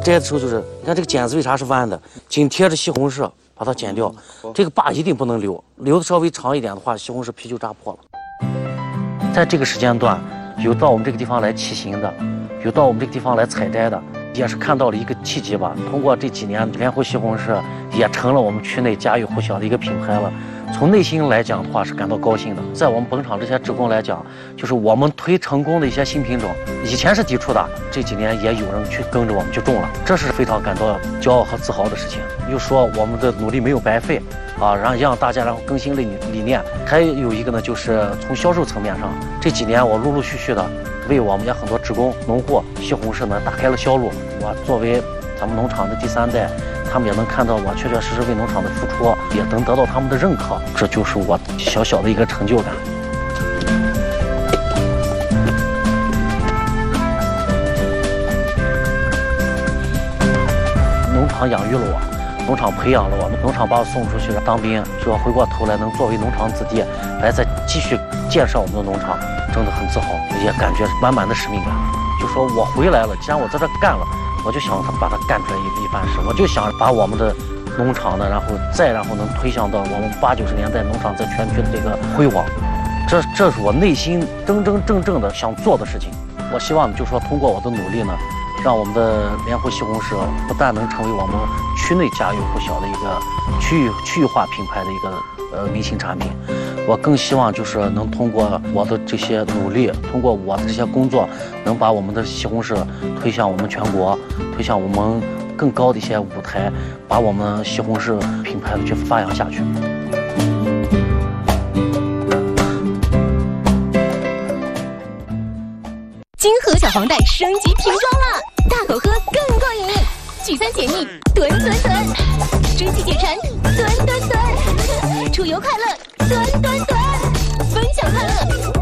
摘的时候就是，你看这个剪子为啥是弯的？紧贴着西红柿，把它剪掉。这个把一定不能留，留的稍微长一点的话，西红柿皮就扎破了。在这个时间段，有到我们这个地方来骑行的，有到我们这个地方来采摘的，也是看到了一个契机吧。通过这几年，莲湖西红柿也成了我们区内家喻户晓的一个品牌了。从内心来讲的话，是感到高兴的。在我们本场这些职工来讲，就是我们推成功的一些新品种，以前是抵触的，这几年也有人去跟着我们去种了，这是非常感到骄傲和自豪的事情。又说我们的努力没有白费，让大家更新理念。还有一个呢，就是从销售层面上，这几年我陆陆续续的为我们家很多职工、农户西红柿呢打开了销路。我作为咱们农场的第3代。他们也能看到我确确实实为农场的付出，也能得到他们的认可，这就是我小小的一个成就感。农场养育了我，农场培养了我们，农场把我送出去当兵，说回过头来能作为农场子弟来再继续建设我们的农场，真的很自豪，也感觉满满的使命感。就说我回来了，既然我在这干了。我就想把它干出来一番事，我就想把我们的农场呢，然后能推向到我们80、90年代农场在全区的这个辉煌，这是我内心真正的想做的事情。我希望就说通过我的努力呢，让我们的莲湖西红柿不但能成为我们区内家喻户晓的一个区域化品牌的一个明星产品，我更希望就是能通过我的这些努力，通过我的这些工作，能把我们的西红柿推向我们全国，推向我们更高的一些舞台，把我们西红柿品牌去发扬下去。 金河小黄袋升级瓶装了，大口喝更过瘾，聚餐解腻，吨，蒸汽解馋，吨，出游快乐，吨，分享快乐。